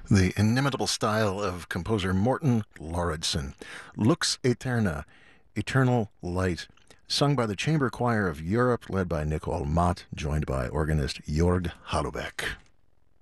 The inimitable style of composer Morten Lauridsen. Lux Aeterna, Eternal Light, sung by the Chamber Choir of Europe, led by Nicole Mott, joined by organist Jörg Halubeck.